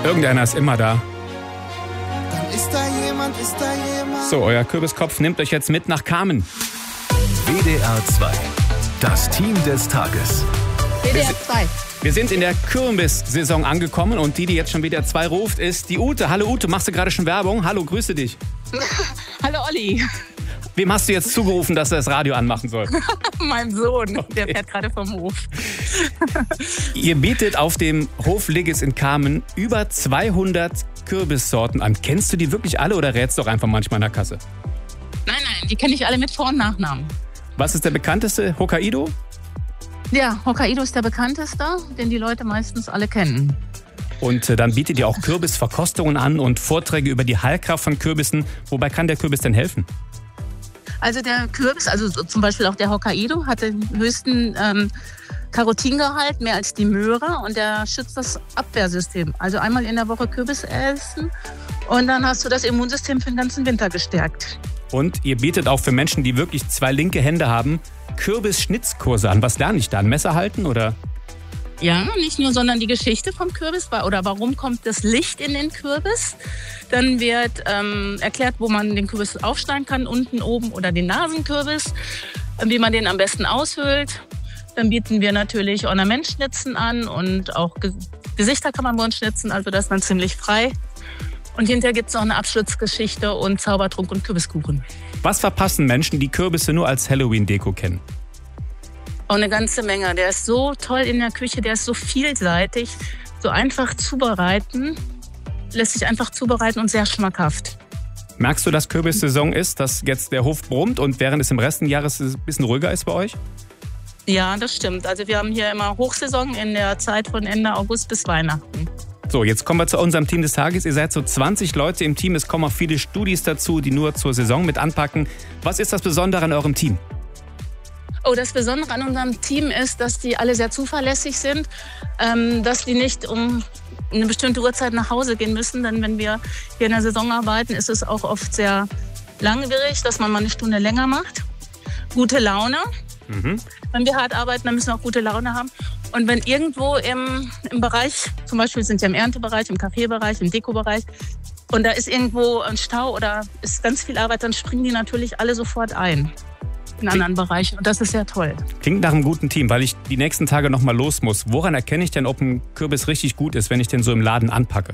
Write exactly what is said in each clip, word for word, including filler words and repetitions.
Irgendeiner ist immer da. Dann ist da jemand, ist da jemand. So, euer Kürbiskopf nimmt euch jetzt mit nach Kamen. W D R zwei. Das Team des Tages. W D R zwei. Wir sind in der Kürbissaison angekommen und die, die jetzt schon W D R zwei ruft, ist die Ute. Hallo Ute, machst du gerade schon Werbung? Hallo, grüße dich. Hallo Olli. Wem hast du jetzt zugerufen, dass er das Radio anmachen soll? Mein Sohn, Okay. der fährt gerade vom Hof. Ihr bietet auf dem Hof Ligges in Kamen über zweihundert Kürbissorten an. Kennst du die wirklich alle oder rätst du auch einfach manchmal in der Kasse? Nein, nein, die kenne ich alle mit Vor- und Nachnamen. Was ist der bekannteste? Hokkaido? Ja, Hokkaido ist der bekannteste, den die Leute meistens alle kennen. Und äh, dann bietet ihr auch Kürbisverkostungen an und Vorträge über die Heilkraft von Kürbissen. Wobei kann der Kürbis denn helfen? Also der Kürbis, also so zum Beispiel auch der Hokkaido, hat den höchsten ähm, Carotingehalt, mehr als die Möhre, und der schützt das Abwehrsystem. Also einmal in der Woche Kürbis essen und dann hast du das Immunsystem für den ganzen Winter gestärkt. Und ihr bietet auch für Menschen, die wirklich zwei linke Hände haben, Kürbisschnitzkurse an. Was lerne ich da? Ein Messer halten oder? Ja, nicht nur, sondern die Geschichte vom Kürbis oder warum kommt das Licht in den Kürbis. Dann wird ähm, erklärt, wo man den Kürbis aufschneiden kann, unten, oben oder den Nasenkürbis, wie man den am besten aushöhlt. Dann bieten wir natürlich Ornamentschnitzen an und auch Ge- Gesichter kann man bei uns schnitzen, also das ist dann ziemlich frei. Und hinterher gibt es noch eine Abschlussgeschichte und Zaubertrunk und Kürbiskuchen. Was verpassen Menschen, die Kürbisse nur als Halloween-Deko kennen? Auch eine ganze Menge. Der ist so toll in der Küche, der ist so vielseitig, so einfach zubereiten, lässt sich einfach zubereiten und sehr schmackhaft. Merkst du, dass Kürbissaison ist, dass jetzt der Hof brummt und während es im Rest des Jahres ein bisschen ruhiger ist bei euch? Ja, das stimmt. Also wir haben hier immer Hochsaison in der Zeit von Ende August bis Weihnachten. So, jetzt kommen wir zu unserem Team des Tages. Ihr seid so zwanzig Leute im Team. Es kommen auch viele Studis dazu, die nur zur Saison mit anpacken. Was ist das Besondere an eurem Team? Oh, das Besondere an unserem Team ist, dass die alle sehr zuverlässig sind, ähm, dass die nicht um eine bestimmte Uhrzeit nach Hause gehen müssen. Denn wenn wir hier in der Saison arbeiten, ist es auch oft sehr langwierig, dass man mal eine Stunde länger macht. Gute Laune. Mhm. Wenn wir hart arbeiten, dann müssen wir auch gute Laune haben. Und wenn irgendwo im, im Bereich, zum Beispiel sind wir im Erntebereich, im Kaffeebereich, im Dekobereich, und da ist irgendwo ein Stau oder ist ganz viel Arbeit, dann springen die natürlich alle sofort ein in anderen Bereichen. Und das ist sehr toll. Klingt nach einem guten Team, weil ich die nächsten Tage noch mal los muss. Woran erkenne ich denn, ob ein Kürbis richtig gut ist, wenn ich den so im Laden anpacke?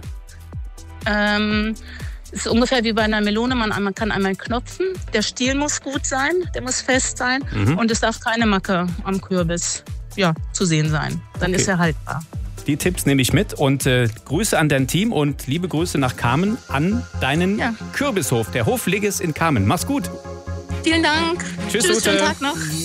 Ähm, ist ungefähr wie bei einer Melone. Man, man kann einmal knopfen. Der Stiel muss gut sein, der muss fest sein. Mhm. Und es darf keine Macke am Kürbis ja, zu sehen sein. Dann Okay. ist er haltbar. Die Tipps nehme ich mit und äh, Grüße an dein Team und liebe Grüße nach Kamen an deinen Ja. Kürbishof, der Hof Ligges in Kamen. Mach's gut. Vielen Dank. Tschüss, Tschüss, Ute. schönen Tag noch.